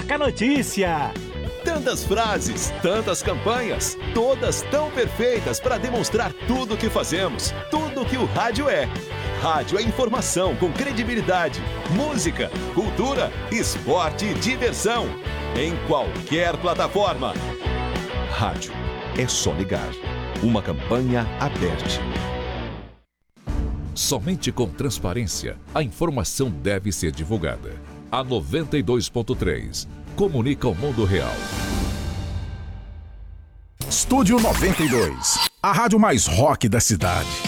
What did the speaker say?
Toca Notícia. Tantas frases, tantas campanhas, todas tão perfeitas para demonstrar tudo o que fazemos, tudo o que o rádio é. Rádio é informação com credibilidade, música, cultura, esporte e diversão. Em qualquer plataforma. Rádio é só ligar. Uma campanha aberta. Somente com transparência, a informação deve ser divulgada. A 92.3 comunica o mundo real. Estúdio 92, a rádio mais rock da cidade.